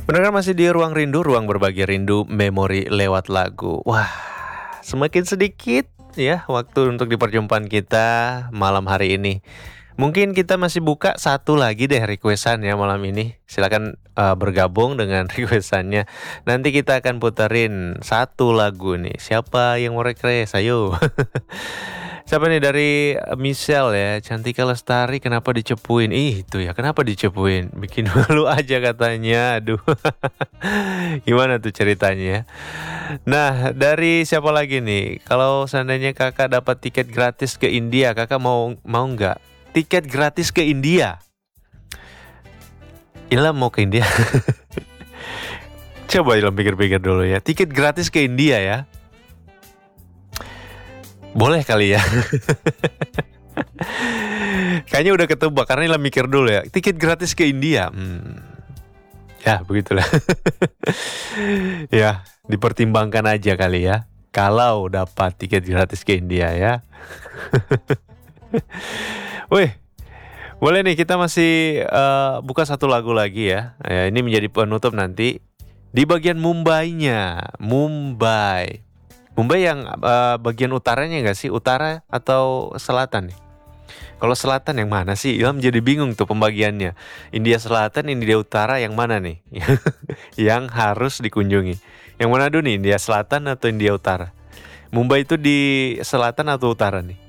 Pendengar masih di Ruang Rindu, ruang berbagi rindu, memori lewat lagu. Wah, semakin sedikit ya waktu untuk di perjumpaan kita malam hari ini. Mungkin kita masih buka satu lagi deh requestan ya malam ini. Silakan bergabung dengan requestannya. Nanti kita akan puterin satu lagu nih. Siapa yang mau request? Ayo. Siapa nih dari Michelle ya, Cantika Lestari kenapa dicepuin? Ih itu ya, kenapa dicepuin? Bikin malu aja katanya, aduh. Gimana tuh ceritanya ya? Nah dari siapa lagi nih? Kalau seandainya kakak dapat tiket gratis ke India, kakak mau nggak? Tiket gratis ke India? Ilham mau ke India? Coba Ilham pikir-pikir dulu ya. Tiket gratis ke India ya? Boleh kali ya. Kayaknya udah ketebak karena Ilham mikir dulu ya. Tiket gratis ke India. Ya begitulah. Ya dipertimbangkan aja kali ya. Kalau dapat tiket gratis ke India ya. Wih, boleh nih kita masih buka satu lagu lagi ya. Ya. Ini menjadi penutup nanti di bagian Mumbai-nya. Mumbai yang bagian utaranya nggak sih? Utara atau selatan nih? Kalau selatan yang mana sih? Ilham jadi bingung tuh pembagiannya. India Selatan, India Utara yang mana nih? Yang harus dikunjungi. Yang mana dulu nih? India Selatan atau India Utara? Mumbai itu di selatan atau utara nih?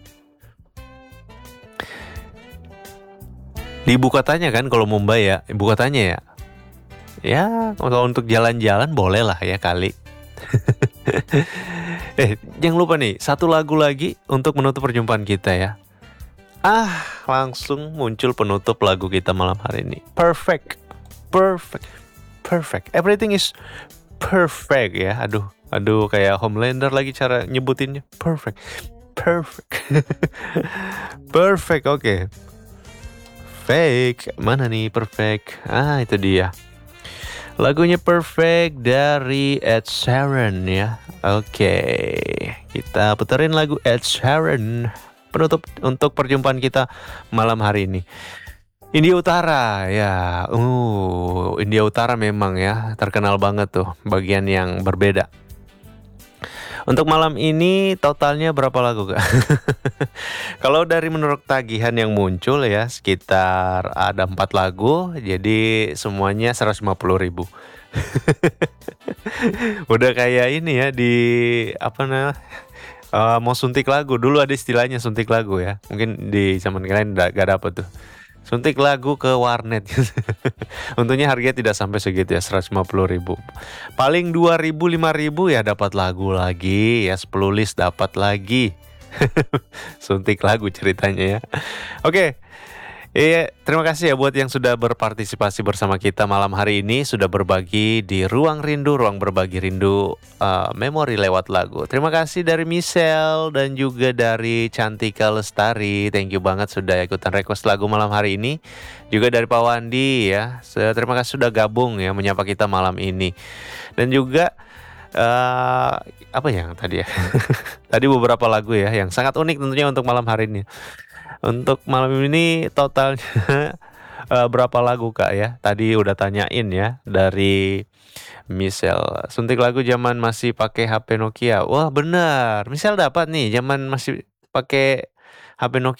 Di ibu kotanya kan kalau Mumbai ya, ibu kotanya ya. Ya, kalau untuk jalan-jalan boleh lah ya kali. Jangan lupa nih, satu lagu lagi untuk menutup perjumpaan kita ya. Langsung muncul penutup lagu kita malam hari ini. Perfect. Everything is perfect ya. Aduh kayak Homelander lagi cara nyebutinnya. Perfect. Perfect, oke. Fake, mana nih perfect? Itu dia. Lagunya Perfect dari Ed Sheeran ya. Oke, kita puterin lagu Ed Sheeran penutup untuk perjumpaan kita malam hari ini. India Utara ya. India Utara memang ya terkenal banget tuh bagian yang berbeda. Untuk malam ini totalnya berapa lagu kak? Kalau dari menurut tagihan yang muncul ya sekitar ada 4 lagu, jadi semuanya 150.000. Udah kayak ini ya di apa namanya? Mau suntik lagu. Dulu ada istilahnya suntik lagu ya. Mungkin di zaman kalian gak dapet tuh. Suntik lagu ke warnet. Untungnya harganya tidak sampai segitu ya, 150.000. Paling 2.000, 5.000 ya dapat lagu lagi ya, 10 list dapat lagi. Suntik lagu ceritanya ya. Oke. Terima kasih ya buat yang sudah berpartisipasi bersama kita malam hari ini, sudah berbagi di Ruang Rindu, ruang berbagi rindu, memori lewat lagu. Terima kasih dari Michelle dan juga dari Cantika Lestari. Thank you banget sudah ikutan request lagu malam hari ini. Juga dari Pak Wandi ya. Terima kasih sudah gabung ya menyapa kita malam ini. Dan juga apa yang tadi ya? Tadi beberapa lagu ya yang sangat unik tentunya untuk malam hari ini. Untuk malam ini totalnya berapa lagu kak ya? Tadi udah tanyain ya dari Michelle. Suntik lagu zaman masih pakai HP Nokia. Wah benar, Michelle dapat nih zaman masih pakai HP Nokia.